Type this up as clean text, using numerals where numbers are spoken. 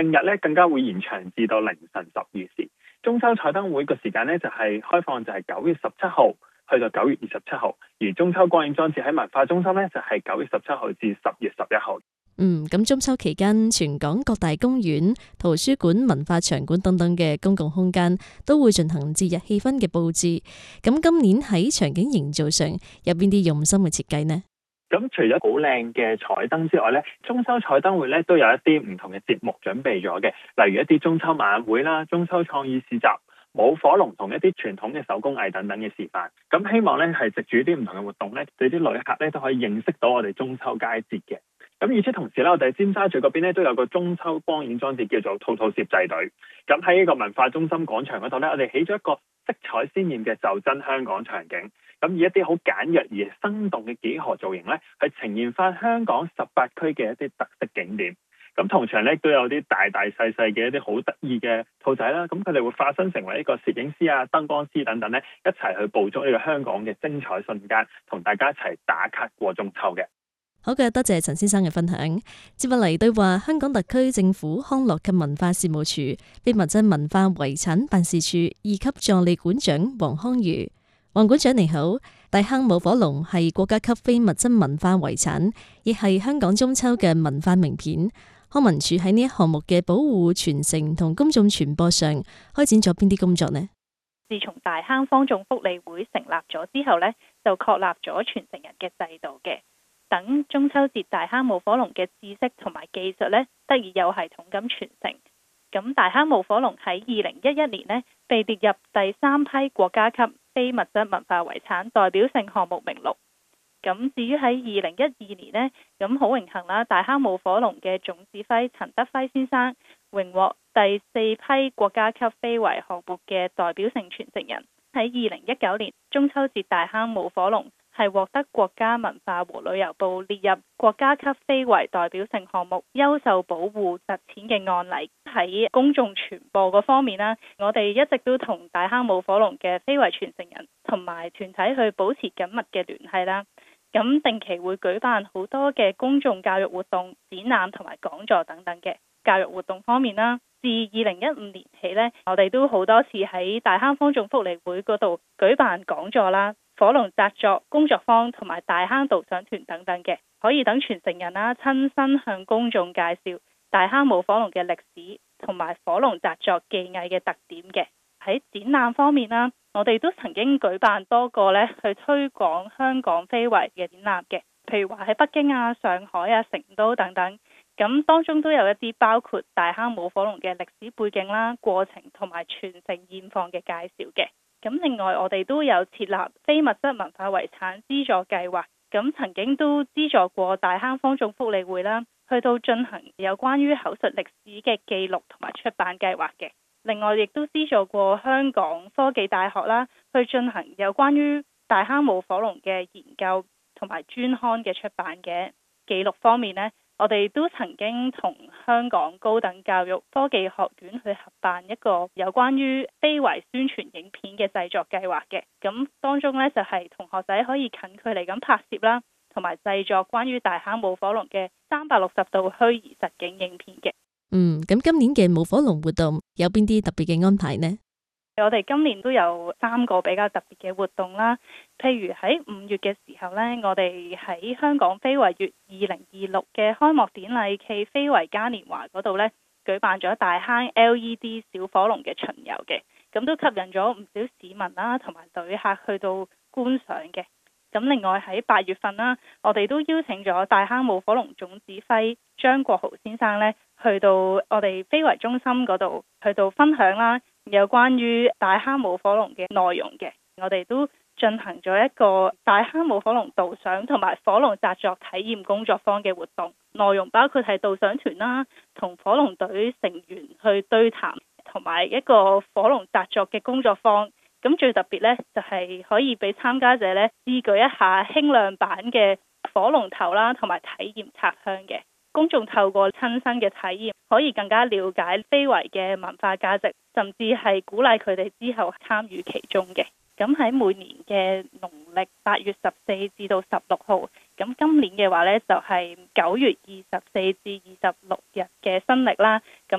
正日咧更加會延長至到凌晨12時。中秋彩燈會個時間咧就係開放就係9月17號去到9月27號，而中秋光影裝置喺文化中心咧就係9月17號至10月11號。 咁中秋期間，全港各大公園、圖書館、文化場館等等嘅公共空間都會進行節日氣氛嘅佈置。咁今年喺場景營造上有邊啲用心嘅設計呢？ 咁除咗好靚嘅彩燈之外咧，中秋彩燈會咧都有一啲唔同嘅節目準備咗嘅，例如一啲中秋晚會啦、中秋創意市集、舞火龍同一啲傳統嘅手工藝等等嘅示範。咁希望咧係藉住啲唔同嘅活動咧，對啲旅客咧都可以認識到我哋中秋佳節嘅。咁與此同時咧，我哋喺尖沙咀嗰邊咧都有個中秋光影裝置叫做兔兔攝製隊。咁喺呢個文化中心廣場嗰度咧，我哋起咗一個色彩鮮豔嘅就真香港場景。咁以一啲好簡約而生動嘅幾何造型咧，去呈現翻香港18區嘅一啲特色景點。咁同場咧都有啲大大細細嘅一啲好得意嘅兔仔啦，咁佢哋會化身成為一個攝影師啊、燈光師等等咧，一齊去捕捉呢個香港嘅精彩瞬間，同大家一齊打卡過中秋嘅。 好嘅，多謝陳先生嘅分享。接落嚟對話香港特區政府康樂及文化事務處非物質文化遺產辦事處2級助理館長黃康瑜。黃館長你好，大坑舞火龍係國家級非物質文化遺產，亦係香港中秋嘅文化名片。康文署喺呢一項目嘅保護、傳承同公眾傳播上開展咗邊啲工作呢？ 自從大坑坊眾福利會成立咗之後呢，就確立咗傳承人嘅制度嘅。等中秋節大坑舞火龍嘅知識同埋技術呢，得以有系統咁傳承。咁大坑舞火龍喺2011年呢，被列入第3批國家級非物質文化遺產代表性項目名錄。咁至於喺2012年呢，咁好榮幸啦，大坑舞火龍嘅總指揮陳德輝先生榮獲第4批國家級非遺項目嘅代表性傳承人。喺2019年中秋節大坑舞火龍係獲得國家文化和旅遊部列入國家級非遺代表性項目優秀保護實踐嘅案例。喺公眾傳播嗰方面啦，我哋一直都同大坑舞火龍嘅非遺傳承人同埋團體去保持緊密嘅聯繫啦。咁定期會舉辦好多嘅公眾教育活動、展覽同埋講座等等嘅。教育活動方面啦，自2015年起呢，我哋都好多次喺大坑坊眾福利會嗰度舉辦講座啦、火龍紮作工作坊同埋大坑導賞團等等嘅，可以等傳承人啦親身向公眾介紹大坑舞火龍嘅歷史同埋火龍紮作技藝嘅特點嘅。喺展覽方面啦，我哋都曾經舉辦多個呢去推廣香港非遺嘅展覽嘅，譬如話喺北京啊、上海啊、成都等等。咁當中都有一啲包括大坑舞火龍嘅歷史背景啦、過程同埋傳承現況嘅介紹嘅。咁另外我哋都有設立非物質文化遺產資助計劃，咁曾經都資助過大坑坊眾福利會啦，去到進行有關於口述歷史嘅記錄同埋出版計劃嘅。另外亦都資助過香港科技大學啦，去進行有關於大坑舞火龍嘅研究同埋專刊嘅出版嘅。記錄方面呢，我哋都曾經同香港高等教育科技學院去合辦一個有關於非遺宣傳影片嘅製作計劃嘅。咁當中呢，就係同學仔可以近距離咁拍攝啦，同埋製作關於大坑舞火龍嘅360度虛擬實景影片嘅。 咁今年嘅舞火龍活動有邊啲特別嘅安排呢？ 我哋今年都有3個比較特別嘅活動啦，譬如喺5月嘅時候呢，我哋喺香港非遺月2026嘅開幕典禮暨非遺嘉年華嗰度呢，舉辦咗大坑 LED 小火龍嘅巡遊嘅，咁都吸引咗唔少市民啦同埋旅客去到觀賞嘅。咁另外喺8月份啦，我哋都邀請咗大坑舞火龍總指揮張國豪先生呢，去到我哋非遺中心嗰度去到分享啦，有關於大坑舞火龍嘅內容嘅。我哋都進行咗一個大坑舞火龍導賞同埋火龍紮作體驗工作坊嘅活動，內容包括係導賞團啦，同火龍隊成員去對談，同埋一個火龍紮作嘅工作坊。咁最特別呢，就係可以俾參加者呢試舉一下輕量版嘅火龍頭啦，同埋體驗插香嘅。公眾透過親身嘅體驗，可以更加了解非遺嘅文化價值，甚至係鼓勵佢哋之後參與其中嘅。咁喺每年嘅農曆8月14至到16號，咁今年嘅話呢，就係9月24至26日嘅新曆啦。咁